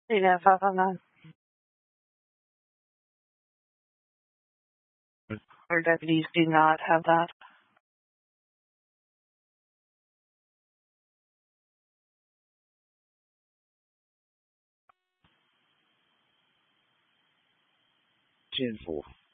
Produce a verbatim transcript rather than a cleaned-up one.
Yeah, uh, our deputies do not have that. 政府